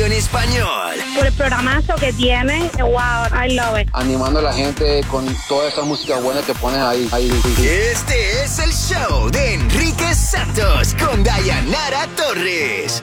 radio en español. Por el programazo que tienen, wow, I love it. Animando a la gente con toda esa música buena que pones ahí. Este es el show de Enrique Santos con Dayanara Torres.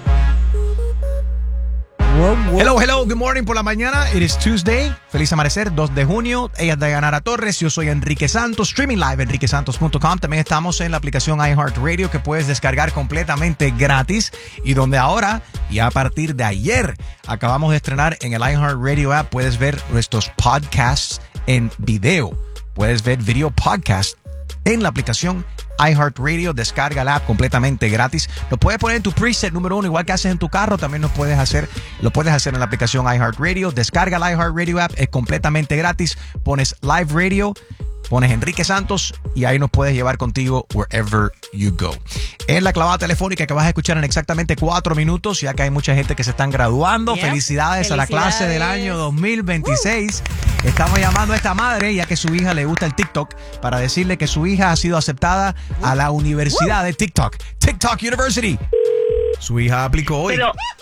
Hello, good morning por la mañana. It is Tuesday. Feliz amanecer, 2 de junio. Ella es Dayanara Torres, yo soy Enrique Santos. Streaming live, enriquesantos.com. También estamos en la aplicación iHeartRadio que puedes descargar completamente gratis. Y donde ahora, y a partir de ayer, acabamos de estrenar en el iHeartRadio app, puedes ver nuestros podcasts en video. Puedes ver video podcast en la aplicación iHeartRadio. Descarga la app completamente gratis. Lo puedes poner en tu preset número 1, igual que haces en tu carro. También lo puedes hacer en la aplicación iHeartRadio. Descarga la iHeartRadio app, es completamente gratis. Pones Live Radio, pones Enrique Santos y ahí nos puedes llevar contigo wherever you go. Es la clavada telefónica que vas a escuchar en exactamente 4 minutos, ya que hay mucha gente que se están graduando. Yep. Felicidades a la clase del año 2026. Estamos llamando a esta madre, ya que su hija le gusta el TikTok, para decirle que su hija ha sido aceptada a la Universidad de TikTok. TikTok University. Su hija aplicó hoy.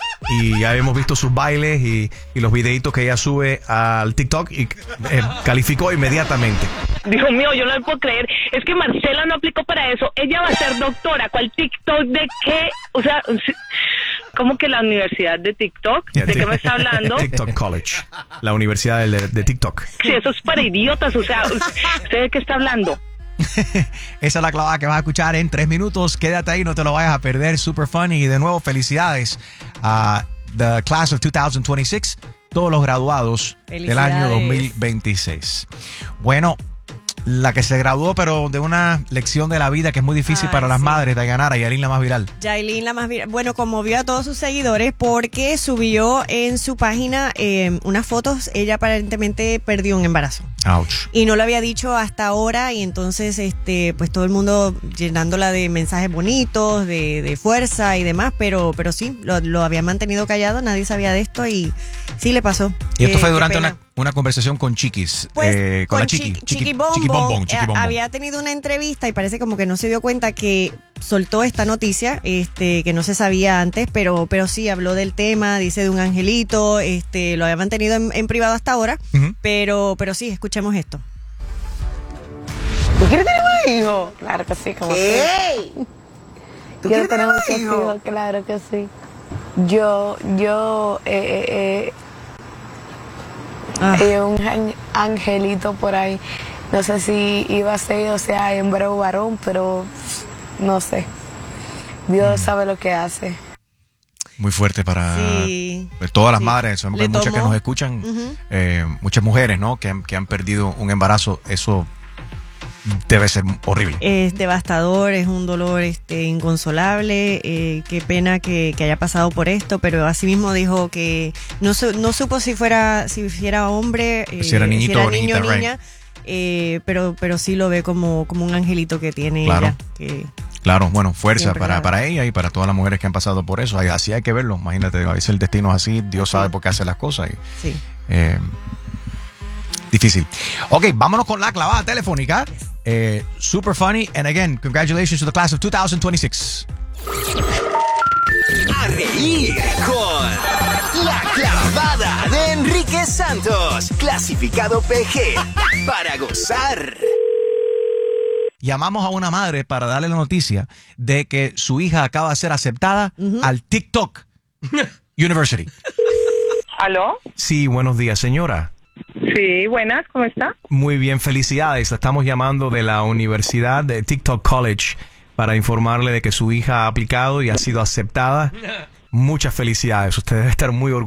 Y ya hemos visto sus bailes y los videitos que ella sube al TikTok y calificó inmediatamente. Dios mío, yo no lo puedo creer. Es que Marcela no aplicó para eso. Ella va a ser doctora. ¿Cuál TikTok de qué? O sea, ¿cómo que la universidad de TikTok? ¿De qué me está hablando? TikTok College, la universidad de TikTok. Sí, eso es para idiotas. O sea, ¿usted de qué está hablando? Esa es la clavada que vas a escuchar en 3 minutos. Quédate ahí, no te lo vayas a perder. Super funny. Y de nuevo, felicidades a the class of 2026. Todos los graduados del año 2026. Bueno, la que se graduó, pero de una lección de la vida que es muy difícil para las madres, Dayanara, Yailin la más viral. Yailin la más viral. Bueno, conmovió a todos sus seguidores porque subió en su página unas fotos. Ella aparentemente perdió un embarazo. Ouch. Y no lo había dicho hasta ahora, y entonces pues todo el mundo llenándola de mensajes bonitos, de fuerza y demás, pero sí, lo había mantenido callado, nadie sabía de esto y sí le pasó. Y esto fue durante una conversación con Chiquis, pues, con la Chiqui Bombón. Chiqui Bombón. Había tenido una entrevista y parece como que no se dio cuenta que soltó esta noticia, que no se sabía antes, pero sí habló del tema, dice de un angelito, lo había mantenido en privado hasta ahora, pero sí, escuchemos esto. ¿Tú quieres tener un hijo? Claro que sí, como que. ¿Tú quieres tener un hijo? Claro que sí. Yo un angelito por ahí. No sé si iba a ser, o sea, hembra o varón, pero no sé. Dios sabe lo que hace. Muy fuerte para todas las madres. Hay muchas que nos escuchan, muchas mujeres, ¿no? Que han perdido un embarazo. Eso debe ser horrible. Es devastador, es un dolor inconsolable. Qué pena que haya pasado por esto, pero asimismo dijo que no supo si era hombre, si era niñito o niño niñita, o niña, pero sí lo ve como un angelito que tiene ella. Claro, bueno, fuerza para ella y para todas las mujeres que han pasado por eso. Así hay que verlo. Imagínate, a veces el destino es así, Dios sabe por qué hace las cosas. Difícil. Ok, vámonos con la clavada telefónica. Super funny. And again, congratulations to the class of 2026. A reír con la clavada de Enrique Santos. Clasificado PG para gozar. Llamamos a una madre para darle la noticia de que su hija acaba de ser aceptada al TikTok University. ¿Aló? Sí, buenos días, señora. Sí, buenas, ¿cómo está? Muy bien, felicidades. Estamos llamando de la Universidad de TikTok College para informarle de que su hija ha aplicado y ha sido aceptada. Muchas felicidades. Usted debe estar muy orgulloso.